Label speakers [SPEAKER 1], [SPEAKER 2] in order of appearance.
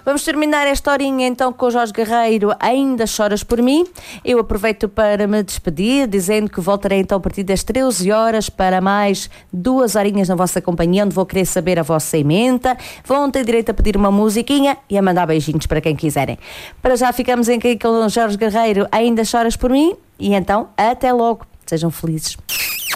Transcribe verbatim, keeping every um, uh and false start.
[SPEAKER 1] Vamos terminar esta horinha então com o Jorge Guerreiro, Ainda Choras por Mim. Eu aproveito para me despedir, dizendo que voltarei então a partir das treze horas para mais duas horinhas na vossa companhia, onde vou querer saber a vossa emenda. Vão ter direito a pedir uma musiquinha e a mandar beijinhos para quem quiserem. Para já ficamos aqui com o Jorge Guerreiro, Ainda Choras por Mim, e então até logo. Sejam felizes.